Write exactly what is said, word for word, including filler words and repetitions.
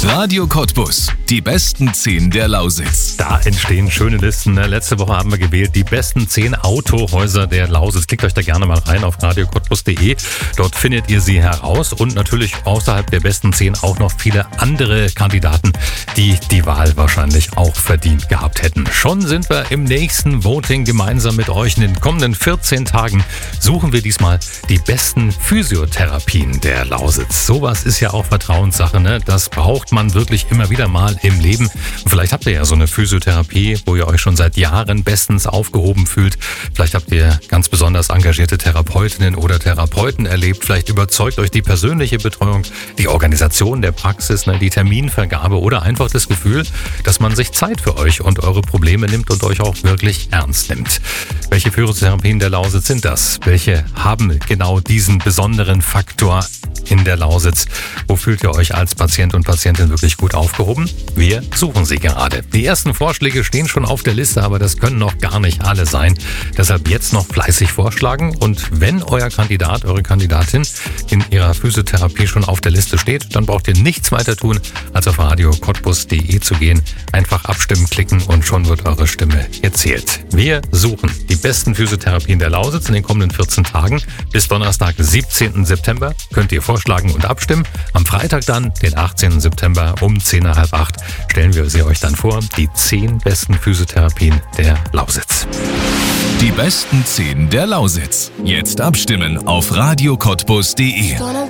Radio Cottbus, die besten zehn der Lausitz. Da entstehen schöne Listen. Letzte Woche haben wir gewählt die besten zehn Autohäuser der Lausitz. Klickt euch da gerne mal rein auf radio cottbus punkt de. Dort findet ihr sie heraus und natürlich außerhalb der besten zehn auch noch viele andere Kandidaten, die die Wahl wahrscheinlich auch verdient gehabt hätten. Schon sind wir im nächsten Voting gemeinsam mit euch. In den kommenden vierzehn Tagen suchen wir diesmal die besten Physiotherapien der Lausitz. Sowas ist ja auch Vertrauenssache, ne? Das braucht man wirklich immer wieder mal im Leben. Und vielleicht habt ihr ja so eine Physiotherapie, wo ihr euch schon seit Jahren bestens aufgehoben fühlt. Vielleicht habt ihr ganz besonders engagierte Therapeutinnen oder Therapeuten erlebt. Vielleicht überzeugt euch die persönliche Betreuung, die Organisation der Praxis, ne, die Terminvergabe oder einfach das Gefühl, dass man sich Zeit für euch und eure Probleme nimmt und euch auch wirklich ernst nimmt. Welche Physiotherapien der Lausitz sind das? Welche haben genau diesen besonderen Faktor in der Lausitz? Wo fühlt ihr euch als Patient und Patientin wirklich gut aufgehoben? Wir suchen sie gerade. Die ersten Vorschläge stehen schon auf der Liste, aber das können noch gar nicht alle sein. Deshalb jetzt noch fleißig vorschlagen und wenn euer Kandidat, eure Kandidatin in ihrer Physiotherapie schon auf der Liste steht, dann braucht ihr nichts weiter tun, als auf radio cottbus punkt de zu gehen. Einfach abstimmen klicken und schon wird eure Stimme gezählt. Wir suchen die besten Physiotherapien der Lausitz in den kommenden vierzehn Tagen. Bis Donnerstag, siebzehnten September könnt ihr vorschlagen und abstimmen. Am Freitag dann, den achtzehnten September um zehn nach halb acht, stellen wir sie euch dann vor, die zehn besten Physiotherapien der Lausitz. Die besten zehn der Lausitz. Jetzt abstimmen auf radio cottbus punkt de.